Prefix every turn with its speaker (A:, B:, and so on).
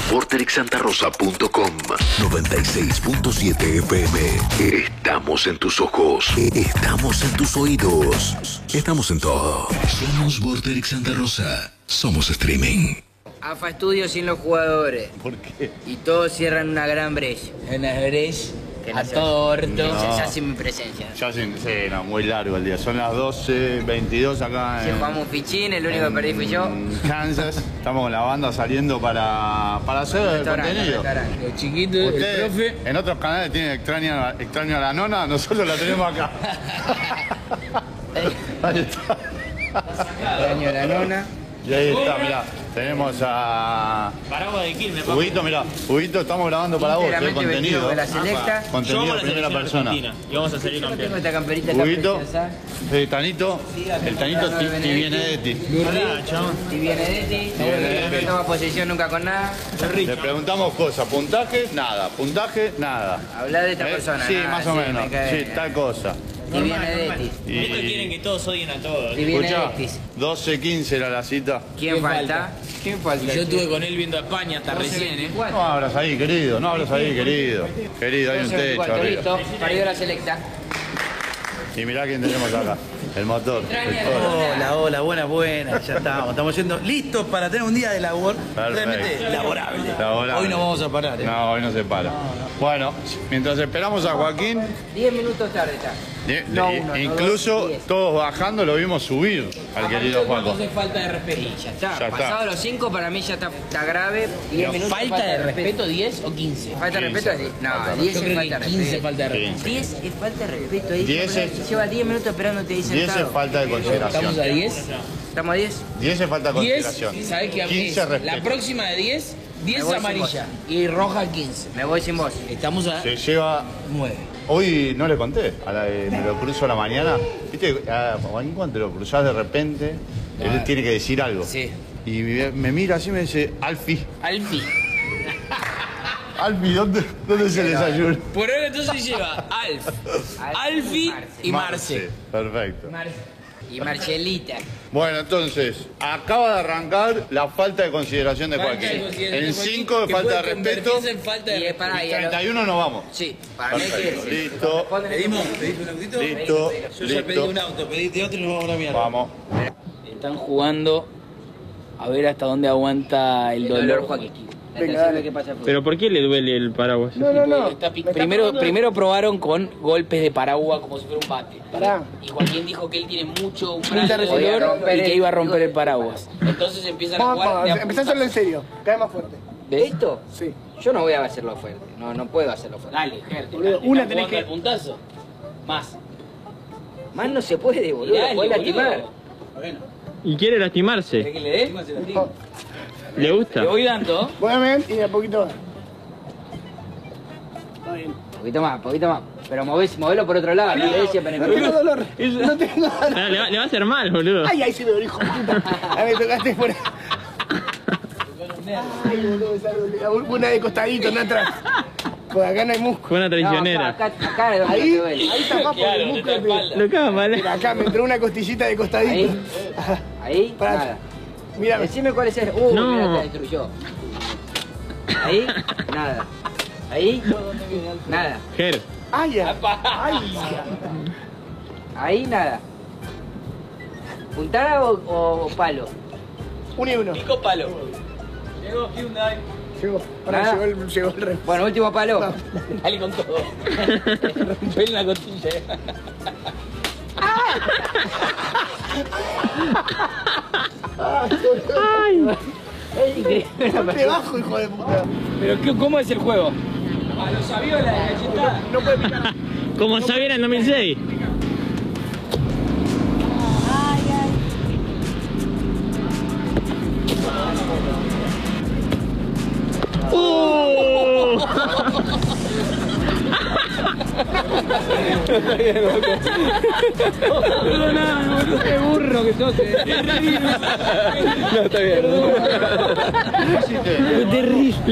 A: vortexsantarosa.com 96.7 FM. Estamos en tus ojos. Estamos en tus oídos. Estamos en todo. Somos Vortex Santa Rosa. Somos streaming.
B: AFA Estudio sin los jugadores.
C: ¿Por qué?
B: Y todos cierran una gran brecha.
D: Una brecha
B: Que
D: a
B: no
D: todo orto.
B: Ya sin mi presencia.
C: Ya sí, no, muy largo el día. Son las 12:22 acá
B: Si jugamos un fichín, el único que perdí fui yo.
C: Kansas. Estamos con la banda saliendo para hacer el contenido.
D: Los chiquitos, el
C: Ustedes
D: profe.
C: en otros canales tienen extraño a la nona, nosotros la tenemos acá. Ahí está.
B: Extraño a la nona.
C: Y ahí está, mirá. Tenemos a
E: Paraguas de Quilmes, papá.
C: Huguito, mirá. Huguito, estamos grabando para vos,
B: Íntegramente vestido
C: contenido.
B: de la selecta.
C: Contenido
E: Yo
C: de primera persona.
E: Y vamos a salir
B: Yo no tengo
E: campeones.
B: esta camperita tan
C: Huguito,
B: preciosa.
C: Tanito, el Tanito Tibenedetti.
E: Hola, chabón.
B: Y Benedetti. No toma posesión nunca con nada.
C: Le preguntamos cosas, puntaje, nada,
B: Habla de esta persona.
C: Sí,
B: nada,
C: más o menos,
B: me cae.
C: sí, tal cosa.
B: Y Benedetti.
E: Estos quieren que todos odien a todos.
B: Y
C: Escuchá,
B: Benedetti.
C: 12:15 era la cita.
B: ¿Quién falta? ¿Quién falta?
D: Y yo estuve con él viendo a España hasta recién, ¿eh?
C: No abras ahí, querido, no abras ahí, querido. Querido, hay un techo arriba.
B: Listo, partido la selecta.
C: Y mirá quién tenemos acá, el motor.
F: Hola, buenas, ya estamos yendo listos para tener un día de labor realmente
C: Perfecto.
F: laborable.
C: Laborable.
F: Hoy no vamos a parar, ¿eh?
C: No, hoy no se para. Bueno, mientras esperamos a Joaquín,
B: 10 minutos tarde está. No, uno, no
C: incluso
B: dos, 10.
C: todos bajando lo vimos subir al querido Juaco.
D: Entonces falta de respeto.
B: Ya está.
C: Ya está.
B: Pasado los 5 para mí ya está grave. 10 minutos.
D: ¿Falta de respeto 10 o 15?
B: Falta de
C: 15.
B: respeto es no, 10
D: Yo
B: es
D: creo
B: falta
D: que
B: de
D: 15
B: respeto.
D: falta de respeto.
C: 15.
B: 10 es falta de respeto. Ahí
C: 10 es-
B: lleva 10 minutos esperándote ahí
C: 10
B: sentado.
C: es falta de consideración.
D: ¿Estamos a 10?
B: ¿Estamos a 10?
C: 10 es falta de
D: 10,
C: consideración.
D: ¿sabes qué?
C: 15
D: Es
C: respeto.
D: la próxima de 10,
B: Me
D: 10
B: voy sin
D: amarilla y roja 15.
B: Me voy sin vos.
D: Estamos a
C: Se lleva.
D: 9.
C: Hoy no le conté, me lo cruzo a la mañana. ¿Viste? A Juaquín, cuando te lo cruzás de repente, él tiene que decir algo.
D: Sí.
C: Y me mira así y me dice, Alfi.
D: Alfi.
C: Alfi, ¿dónde se les ayuda?
D: Por ahora entonces lleva Alf, Alfi y Marce.
C: Perfecto.
B: Y Marcelita.
C: Bueno, entonces, acaba de arrancar la falta de consideración de Joaquín. En 5 de falta de respeto.
D: En falta de
B: Y
D: respeto.
B: para
C: Y 31 nos vamos.
B: Sí, para mí
C: Perfecto,
B: que
C: listo.
F: ¿Pediste un autito?
C: Listo,
F: Yo ya pedí un
C: listo.
F: auto, pediste otro y nos vamos a la mierda.
C: Vamos.
D: Están jugando a ver hasta dónde aguanta el dolor.
B: Joaquín. ¿Qué pasa?
E: ¿Pero por qué le duele el paraguas?
D: Primero probaron con golpes de paraguas como si fuera un bate. Y Joaquín dijo que él tiene mucho un brazo de dolor y que iba a romper el paraguas. Entonces empiezan a jugar. de a
G: Empezá a hacerlo en serio, cae más fuerte.
B: ¿De esto?
G: Sí.
B: Yo no voy a hacerlo fuerte. No puedo hacerlo fuerte.
D: Dale, Ger,
G: Una
D: ¿estás
G: tenés
D: jugando
G: que-
D: al puntazo? Más.
B: Más no se puede, boludo.
D: Dale,
B: Puede
D: boludo.
B: lastimar.
F: Bueno,
E: ¿Y quiere
D: ¿Querés
E: lastimarse?
D: que le dé?
E: ¿Le gusta?
D: Le voy dando.
G: Voy y de a poquito más. Está bien.
B: Poquito más. Pero movelo por otro lado, no le des siempre en
G: No
B: el
G: tengo dolor. No tengo dolor.
E: Ah, le va a hacer mal, boludo.
G: Ay, ahí se me hijo de puta. A ver, tocaste por. Ay, boludo, esa una de costadito, no atrás. Pues acá no hay músculo.
E: Fue una
B: No,
E: traicionera.
B: acá es donde
G: Ahí,
B: te duele.
G: ahí está más por
D: Claro,
G: el
D: de
G: músculo.
D: la espalda.
E: Lo caga mal.
G: Mira, acá me entró una costillita de costadito.
B: Ahí. Ahí,
G: Pará.
B: nada.
G: Mira,
B: Decime cuál es el.
E: No.
B: Mira, te destruyó. Ahí, nada. Ahí, nada.
E: Ger,
G: ay, ya. Ay,
B: Ahí, nada. ¿Puntada o palo?
G: 1 y 1.
D: Pico palo. Llegó Hyundai.
G: Llegó. Pará,
B: Nada.
G: llegó el rey.
B: Bueno, último palo.
D: Dale con todo. Rompele la costilla.
B: Es increíble.
G: Golpe bajo, hijo de puta.
D: Pero ¿cómo es el juego? A los aviones la cachetada.
G: No puede picar.
E: como Xavier en 2006.
D: Qué burro que sos. No, está bien.
E: Fue terrible.